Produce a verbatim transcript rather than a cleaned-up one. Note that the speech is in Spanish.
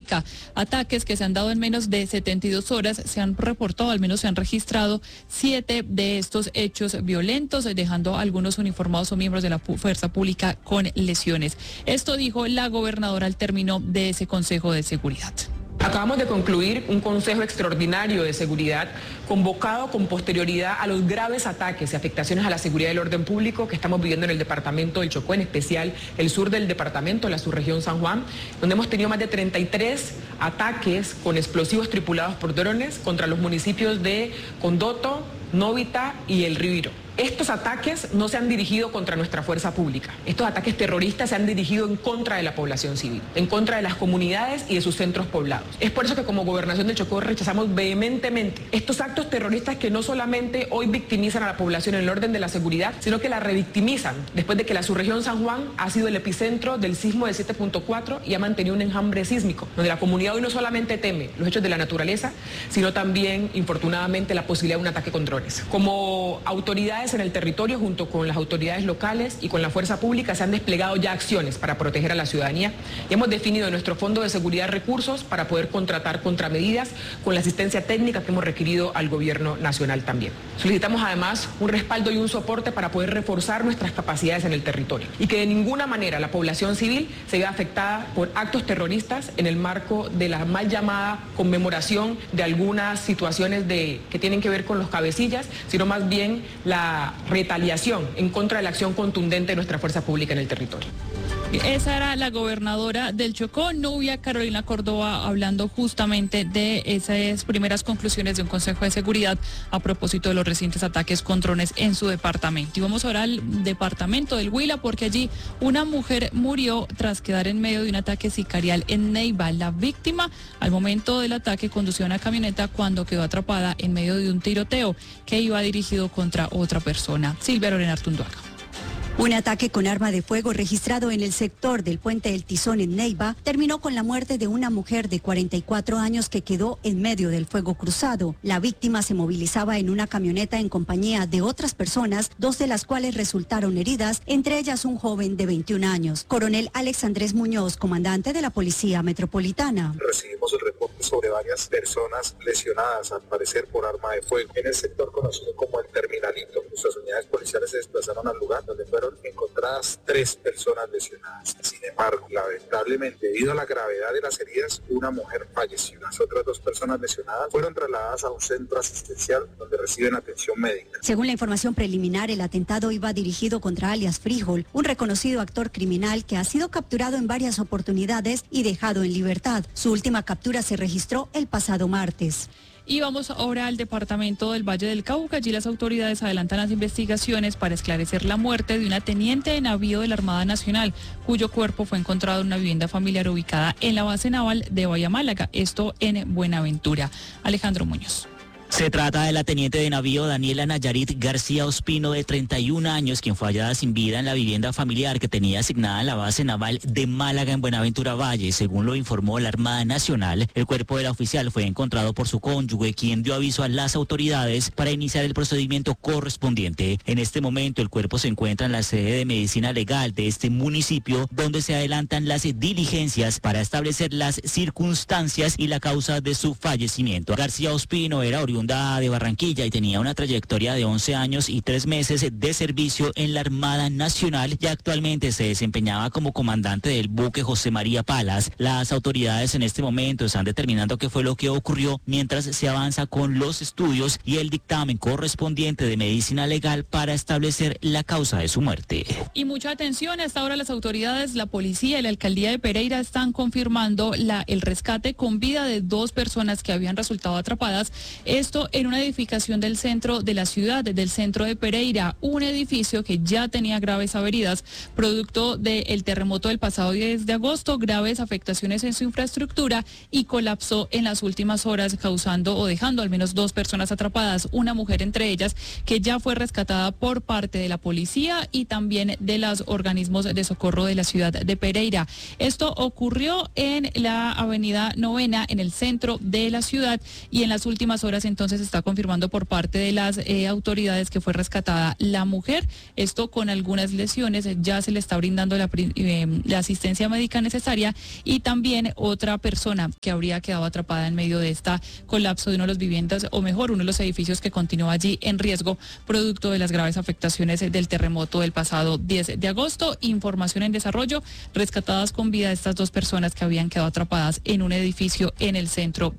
pública. Ataques que se han dado en menos de setenta y dos horas, se han reportado, al menos se han registrado siete de estos hechos violentos, dejando a algunos uniformados o miembros de la fuerza pública con lesiones. Esto dijo la gobernadora al término de ese Consejo de Seguridad. Acabamos de concluir un Consejo Extraordinario de Seguridad convocado con posterioridad a los graves ataques y afectaciones a la seguridad y el orden público que estamos viviendo en el departamento del Chocó, en especial el sur del departamento, la subregión San Juan, donde hemos tenido más de treinta y tres ataques con explosivos tripulados por drones contra los municipios de Condoto, Novita y El Río. Estos ataques no se han dirigido contra nuestra fuerza pública. Estos ataques terroristas se han dirigido en contra de la población civil, en contra de las comunidades y de sus centros poblados. Es por eso que como Gobernación del Chocó rechazamos vehementemente estos actos terroristas que no solamente hoy victimizan a la población en el orden de la seguridad, sino que la revictimizan después de que la subregión San Juan ha sido el epicentro del sismo de siete punto cuatro y ha mantenido un enjambre sísmico, donde la comunidad hoy no solamente teme los hechos de la naturaleza, sino también, infortunadamente, la posibilidad de un ataque con drones. Como autoridades en el territorio, junto con las autoridades locales y con la fuerza pública, se han desplegado ya acciones para proteger a la ciudadanía y hemos definido en nuestro Fondo de Seguridad recursos para poder contratar contramedidas con la asistencia técnica que hemos requerido al gobierno nacional también. Solicitamos además un respaldo y un soporte para poder reforzar nuestras capacidades en el territorio y que de ninguna manera la población civil se vea afectada por actos terroristas en el marco de la mal llamada conmemoración de algunas situaciones de, que tienen que ver con los cabecillas, sino más bien la retaliación en contra de la acción contundente de nuestra fuerza pública en el territorio. Esa era la gobernadora del Chocó, Nubia Carolina Córdoba, hablando justamente de esas primeras conclusiones de un Consejo de Seguridad a propósito de los recientes ataques con drones en su departamento. Y vamos ahora al departamento del Huila, porque allí una mujer murió tras quedar en medio de un ataque sicarial en Neiva. La víctima, al momento del ataque, conducía una camioneta cuando quedó atrapada en medio de un tiroteo que iba dirigido contra otra persona. Silvia Lorena Artunduaga. Un ataque con arma de fuego registrado en el sector del Puente del Tizón en Neiva terminó con la muerte de una mujer de cuarenta y cuatro años que quedó en medio del fuego cruzado. La víctima se movilizaba en una camioneta en compañía de otras personas, dos de las cuales resultaron heridas, entre ellas un joven de veintiún años. Coronel Alex Andrés Muñoz, comandante de la Policía Metropolitana. Recibimos el reporte sobre varias personas lesionadas, al parecer por arma de fuego, en el sector conocido como el Terminalito. Nuestras unidades policiales se desplazaron al lugar donde fueron encontradas tres personas lesionadas. Sin embargo, lamentablemente, debido a la gravedad de las heridas, una mujer falleció. Las otras dos personas lesionadas fueron trasladadas a un centro asistencial donde reciben atención médica. Según la información preliminar, el atentado iba dirigido contra alias Frijol, un reconocido actor criminal que ha sido capturado en varias oportunidades y dejado en libertad. Su última captura se registró el pasado martes. Y vamos ahora al departamento del Valle del Cauca. Allí las autoridades adelantan las investigaciones para esclarecer la muerte de una teniente de navío de la Armada Nacional, cuyo cuerpo fue encontrado en una vivienda familiar ubicada en la base naval de Bahía Málaga, esto en Buenaventura. Alejandro Muñoz. Se trata de la teniente de navío Daniela Nayarit García Ospino, de treinta y un años, quien fue hallada sin vida en la vivienda familiar que tenía asignada en la base naval de Málaga en Buenaventura Valle. Según lo informó la Armada Nacional, el cuerpo de la oficial fue encontrado por su cónyuge, quien dio aviso a las autoridades para iniciar el procedimiento correspondiente. En este momento el cuerpo se encuentra en la sede de medicina legal de este municipio, donde se adelantan las diligencias para establecer las circunstancias y la causa de su fallecimiento. García Ospino era oriundo de Barranquilla y tenía una trayectoria de once años y tres meses de servicio en la Armada Nacional y actualmente se desempeñaba como comandante del buque José María Palas. Las autoridades en este momento están determinando qué fue lo que ocurrió mientras se avanza con los estudios y el dictamen correspondiente de medicina legal para establecer la causa de su muerte. Y mucha atención, hasta ahora las autoridades, la policía y la alcaldía de Pereira están confirmando la, el rescate con vida de dos personas que habían resultado atrapadas. Esto en una edificación del centro de la ciudad, del centro de Pereira, un edificio que ya tenía graves averidas, producto del terremoto del pasado diez de agosto, graves afectaciones en su infraestructura y colapsó en las últimas horas, causando o dejando al menos dos personas atrapadas, una mujer entre ellas, que ya fue rescatada por parte de la policía y también de los organismos de socorro de la ciudad de Pereira. Esto ocurrió en la avenida Novena, en el centro de la ciudad, y en las últimas horas entonces entonces está confirmando por parte de las eh, autoridades que fue rescatada la mujer, esto con algunas lesiones, ya se le está brindando la, eh, la asistencia médica necesaria, y también otra persona que habría quedado atrapada en medio de este colapso de una de las viviendas, o mejor, uno de los edificios que continúa allí en riesgo, producto de las graves afectaciones del terremoto del pasado diez de agosto. Información en desarrollo, rescatadas con vida estas dos personas que habían quedado atrapadas en un edificio en el centro